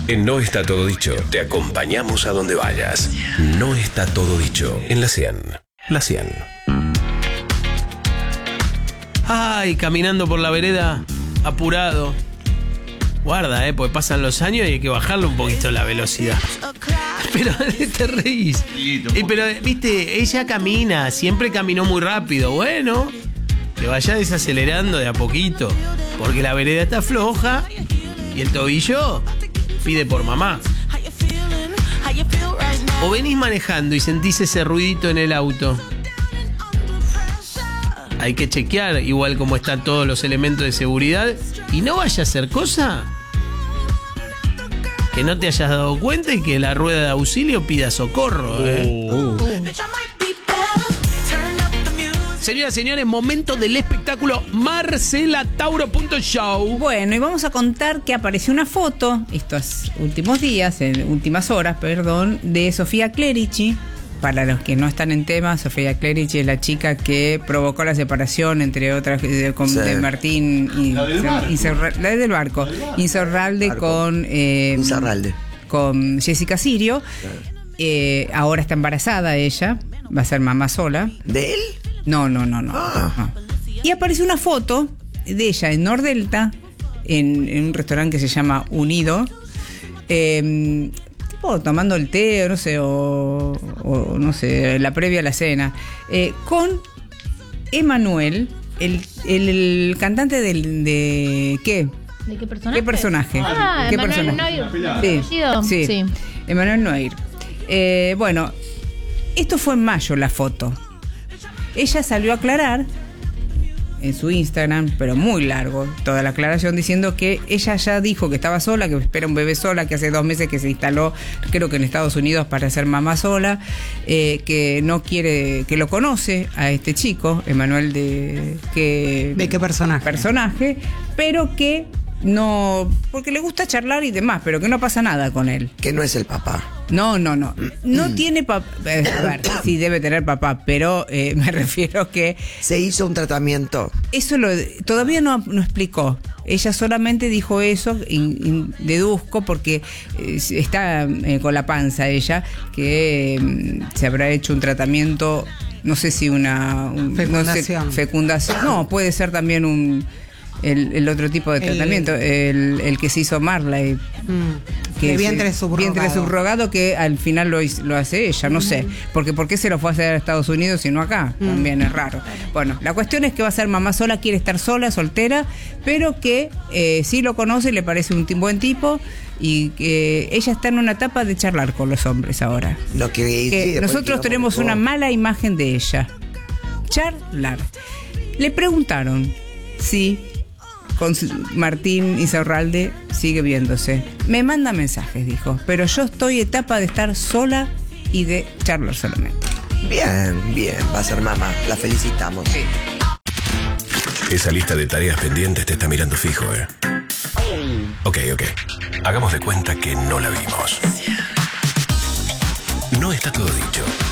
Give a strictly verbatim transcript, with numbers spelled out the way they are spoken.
En No Está Todo Dicho, te acompañamos a donde vayas. No está todo dicho en la cien. La cien. Ay, caminando por la vereda, apurado. Guarda, eh, porque pasan los años y hay que bajarle un poquito la velocidad. Pero te reís. Eh, pero, viste, ella camina, siempre caminó muy rápido. Bueno, que vaya desacelerando de a poquito, porque la vereda está floja y el tobillo pide por mamá. O venís manejando y sentís ese ruidito en el auto. Hay que chequear igual como están todos los elementos de seguridad y no vaya a hacer cosa que no te hayas dado cuenta y que la rueda de auxilio pida socorro. ¿eh? Uh. Uh. Señoras y señores, momento del espectáculo Marcela Tauro punto show. Bueno, y vamos a contar que apareció una foto estos últimos días, en últimas horas, perdón, de Sofía Clerici. Para los que no están en tema, Sofía Clerici es la chica que provocó la separación, entre otras, de, con, sí. de Martín y la del barco, Insaurralde, la del barco, Insaurralde con eh, Insaurralde. con Jessica Sirio. Sí. Eh, ahora está embarazada ella, va a ser mamá sola. ¿De él? No, no, no, no. Ah. no. Y apareció una foto de ella en Nordelta, en, en un restaurante que se llama Unido. Eh, O tomando el té, o no sé, o, o no sé, la previa a la cena, eh, con Emanuel, el, el, el cantante del, de ¿qué? ¿De qué personaje? ¿Qué personaje? Ah, ¿Qué Emanuel Noir. Sí, sí, sí. Emanuel Noir. Eh, bueno, esto fue en mayo la foto. Ella salió a aclarar en su Instagram, pero muy largo, toda la aclaración diciendo que ella ya dijo que estaba sola, que espera un bebé sola, que hace dos meses que se instaló, creo que en Estados Unidos, para ser mamá sola, eh, que no quiere, que lo conoce a este chico, Emanuel, de que ¿De qué personaje? Personaje, pero que no, porque le gusta charlar y demás, pero que no pasa nada con él. Que no es el papá. No, no, no. No tiene papá. Eh, a ver, sí debe tener papá, pero eh, me refiero que... Se hizo un tratamiento. Eso lo todavía no, no explicó. Ella solamente dijo eso, y, y deduzco, porque eh, está eh, con la panza ella, que eh, se habrá hecho un tratamiento, no sé si una... Un, fecundación. No sé, fecundación. No, puede ser también un... El, el otro tipo de tratamiento, el, el que se hizo Marley, mm, que de vientre se, subrogado. vientre subrogado, que al final lo, lo hace ella, no mm. sé, porque ¿por qué se lo fue a hacer a Estados Unidos y no acá? Mm. También es raro. Bueno, la cuestión es que va a ser mamá sola, quiere estar sola, soltera, pero que eh, sí lo conoce, le parece un buen tipo, y que ella está en una etapa de charlar con los hombres ahora. Lo que, que sí, nosotros tenemos una mala imagen de ella. Charlar. Le preguntaron si con Martín Insaurralde sigue viéndose. Me manda mensajes, dijo, pero yo estoy en etapa de estar sola y de charlar solamente. Bien, bien, va a ser mamá, la felicitamos. Sí. Esa lista de tareas pendientes te está mirando fijo, ¿eh? Ok, ok. Hagamos de cuenta que no la vimos. No está todo dicho.